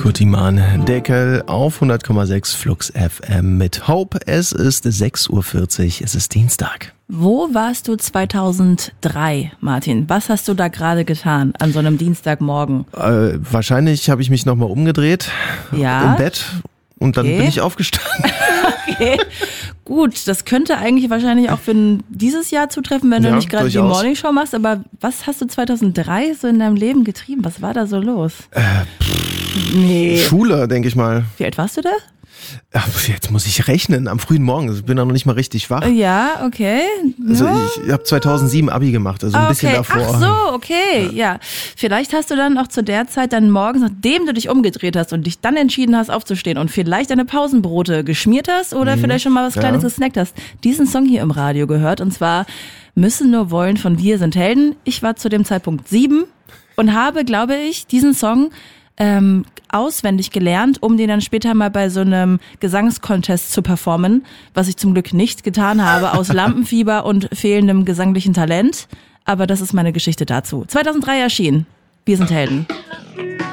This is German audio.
Kutiman Deckel auf 100,6 Flux FM mit Hope. Es ist 6:40 Uhr, es ist Dienstag. Wo warst du 2003, Martin? Was hast du da gerade getan an so einem Dienstagmorgen? Wahrscheinlich habe ich mich nochmal umgedreht im Bett und dann bin ich aufgestanden. Okay, gut, das könnte eigentlich wahrscheinlich auch für dieses Jahr zutreffen, wenn du nicht gerade die Morningshow machst. Aber was hast du 2003 so in deinem Leben getrieben? Was war da so los? Schule, denke ich mal. Wie alt warst du da? Jetzt muss ich rechnen, am frühen Morgen. Ich bin da noch nicht mal richtig wach. Ja, okay. Also ich habe 2007 Abi gemacht, also ein bisschen davor. Ach so, okay, ja. Vielleicht hast du dann auch zu der Zeit dann morgens, nachdem du dich umgedreht hast und dich dann entschieden hast aufzustehen und vielleicht deine Pausenbrote geschmiert hast oder vielleicht schon mal was Kleines gesnackt hast, diesen Song hier im Radio gehört, und zwar Müssen nur wollen von Wir sind Helden. Ich war zu dem Zeitpunkt 7 und habe, glaube ich, diesen Song auswendig gelernt, um den dann später mal bei so einem Gesangscontest zu performen, was ich zum Glück nicht getan habe, aus Lampenfieber und fehlendem gesanglichen Talent. Aber das ist meine Geschichte dazu. 2003 erschienen. Wir sind Helden.